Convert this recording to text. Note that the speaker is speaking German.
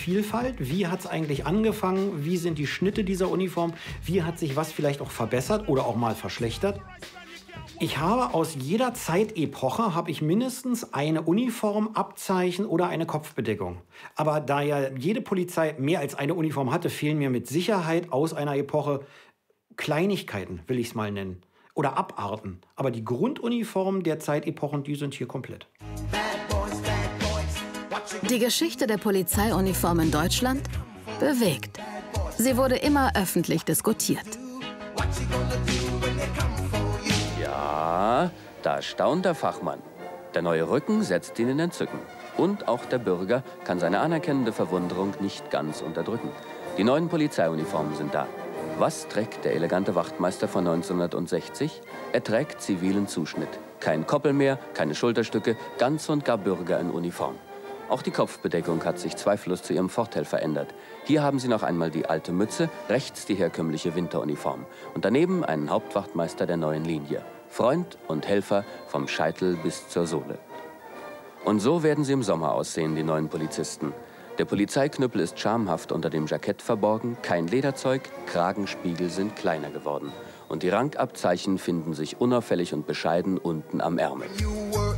Vielfalt. Wie hat es eigentlich angefangen? Wie sind die Schnitte dieser Uniform? Wie hat sich was vielleicht auch verbessert oder auch mal verschlechtert? Ich habe aus jeder Zeitepoche habe ich mindestens eine Uniform, Abzeichen oder eine Kopfbedeckung. Aber da ja jede Polizei mehr als eine Uniform hatte, fehlen mir mit Sicherheit aus einer Epoche Kleinigkeiten, will ich es mal nennen. Oder Abarten. Aber die Grunduniformen der Zeitepochen, die sind hier komplett. Die Geschichte der Polizeiuniform in Deutschland bewegt. Sie wurde immer öffentlich diskutiert. Ja, da staunt der Fachmann. Der neue Rücken setzt ihn in Entzücken. Und auch der Bürger kann seine anerkennende Verwunderung nicht ganz unterdrücken. Die neuen Polizeiuniformen sind da. Was trägt der elegante Wachtmeister von 1960? Er trägt zivilen Zuschnitt. Kein Koppel mehr, keine Schulterstücke, ganz und gar Bürger in Uniform. Auch die Kopfbedeckung hat sich zweifellos zu ihrem Vorteil verändert. Hier haben Sie noch einmal die alte Mütze, rechts die herkömmliche Winteruniform. Und daneben einen Hauptwachtmeister der neuen Linie. Freund und Helfer vom Scheitel bis zur Sohle. Und so werden sie im Sommer aussehen, die neuen Polizisten. Der Polizeiknüppel ist schamhaft unter dem Jackett verborgen, kein Lederzeug, Kragenspiegel sind kleiner geworden. Und die Rangabzeichen finden sich unauffällig und bescheiden unten am Ärmel.